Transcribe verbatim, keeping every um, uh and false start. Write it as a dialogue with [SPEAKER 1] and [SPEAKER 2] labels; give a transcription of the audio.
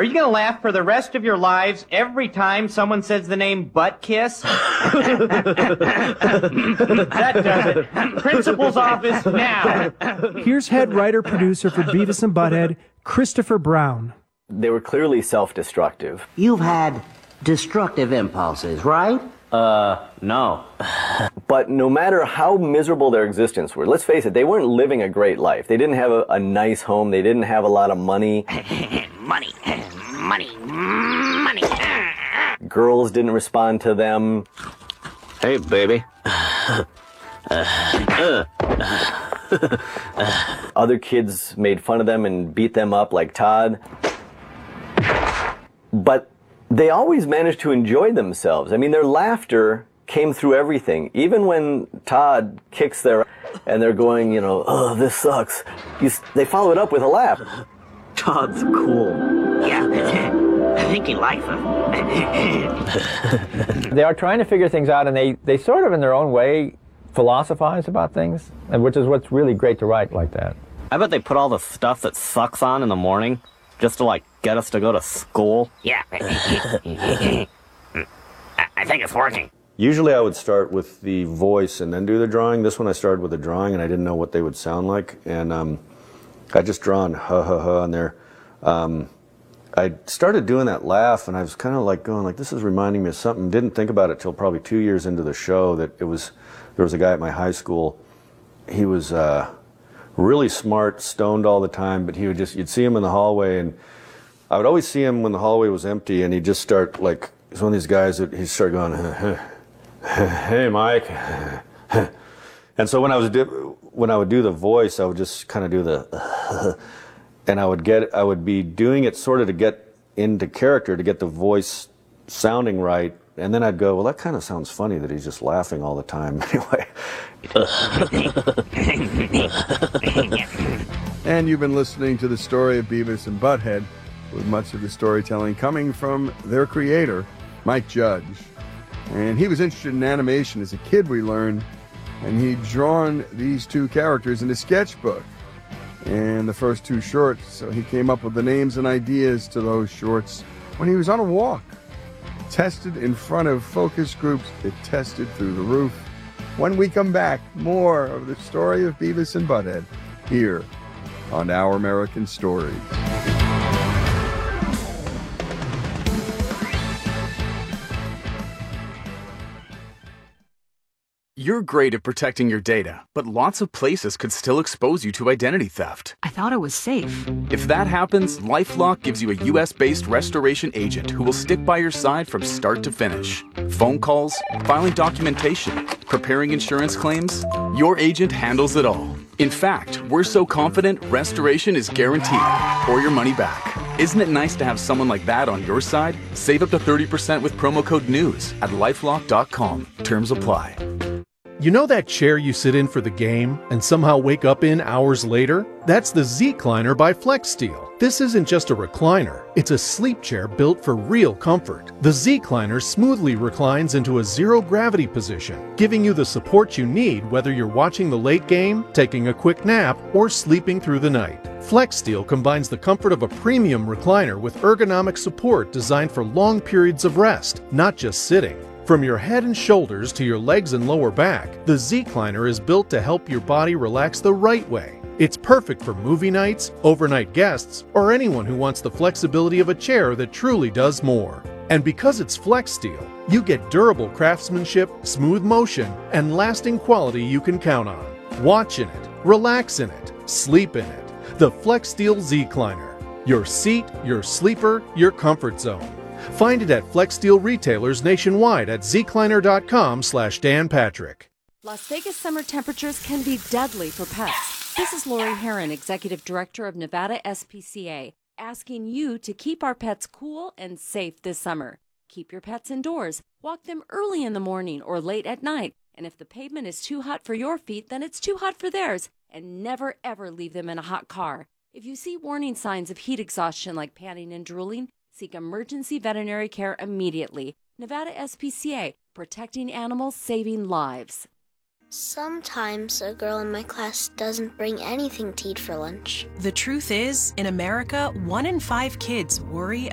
[SPEAKER 1] Are you going to laugh for the rest of your lives every time someone says the name Butt Kiss? That does it. Principal's office now.
[SPEAKER 2] Here's head writer-producer for Beavis and Butthead, Christopher Brown.
[SPEAKER 3] They were clearly self-destructive.
[SPEAKER 4] You've had destructive impulses, right?
[SPEAKER 3] Uh, no. But no matter how miserable their existence were, let's face it, they weren't living a great life. They didn't have a, a nice home. They didn't have a lot of money.
[SPEAKER 4] Money, money, money.
[SPEAKER 3] Girls didn't respond to them. Hey, baby. Other kids made fun of them and beat them up like Todd. But they always managed to enjoy themselves. I mean, their laughter came through everything. Even when Todd kicks their and they're going, you know, oh, this sucks. You, they follow it up with a laugh. Todd's cool.
[SPEAKER 4] Yeah, I think you like them.
[SPEAKER 5] They are trying to figure things out, and they, they sort of, in their own way, philosophize about things, which is what's really great to write like that.
[SPEAKER 3] I bet they put all the stuff that sucks on in the morning just to, like, get us to go to school.
[SPEAKER 4] Yeah. I think it's working.
[SPEAKER 6] Usually I would start with the voice and then do the drawing. This one I started with the drawing, and I didn't know what they would sound like. And um, I just drawn ha ha ha on there. Um, I started doing that laugh, and I was kind of like going like, this is reminding me of something. Didn't think about it till probably two years into the show that it was, there was a guy at my high school. He was uh, really smart, stoned all the time, but he would just, you'd see him in the hallway, and I would always see him when the hallway was empty, and he'd just start like, he's one of these guys that he'd start going, hey, Mike. And so when I was do, when I would do the voice, I would just kind of do the, and I would get, I would be doing it sort of to get into character, to get the voice sounding right, and then I'd go, well, that kind of sounds funny that he's just laughing all the time. Anyway.
[SPEAKER 7] And you've been listening to the story of Beavis and Butthead, with much of the storytelling coming from their creator, Mike Judge. And he was interested in animation as a kid, we learned, and he'd drawn these two characters in a sketchbook. And the first two shorts, so he came up with the names and ideas to those shorts when he was on a walk. Tested in front of focus groups, it tested through the roof. When we come back, more of the story of Beavis and Butthead here on Our American Stories.
[SPEAKER 8] You're great at protecting your data, but lots of places could still expose you to identity theft.
[SPEAKER 9] I thought it was safe.
[SPEAKER 8] If that happens, LifeLock gives you a U S-based restoration agent who will stick by your side from start to finish. Phone calls, filing documentation, preparing insurance claims, your agent handles it all. In fact, we're so confident restoration is guaranteed, or your money back. Isn't it nice to have someone like that on your side? Save up to thirty percent with promo code NEWS at lifelock dot com. Terms apply.
[SPEAKER 10] You know that chair you sit in for the game and somehow wake up in hours later? That's the Z-Cliner by FlexSteel. This isn't just a recliner, it's a sleep chair built for real comfort. The Z-Cliner smoothly reclines into a zero-gravity position, giving you the support you need whether you're watching the late game, taking a quick nap, or sleeping through the night. FlexSteel combines the comfort of a premium recliner with ergonomic support designed for long periods of rest, not just sitting. From your head and shoulders to your legs and lower back, the Z-Cliner is built to help your body relax the right way. It's perfect for movie nights, overnight guests, or anyone who wants the flexibility of a chair that truly does more. And because it's FlexSteel, you get durable craftsmanship, smooth motion, and lasting quality you can count on. Watch in it, relax in it, sleep in it. The FlexSteel Z-Cliner. Your seat, your sleeper, your comfort zone. Find it at FlexSteel retailers nationwide at zcliner.com slash Dan Patrick.
[SPEAKER 9] Las Vegas summer temperatures can be deadly for pets. This is Lori Heron, Executive Director of Nevada S P C A, asking you to keep our pets cool and safe this summer. Keep your pets indoors. Walk them early in the morning or late at night. And if the pavement is too hot for your feet, then it's too hot for theirs. And never, ever leave them in a hot car. If you see warning signs of heat exhaustion like panting and drooling, seek emergency veterinary care immediately. Nevada S P C A, protecting animals, saving lives.
[SPEAKER 11] Sometimes a girl in my class doesn't bring anything to eat for lunch.
[SPEAKER 12] The truth is, in America, one in five kids worry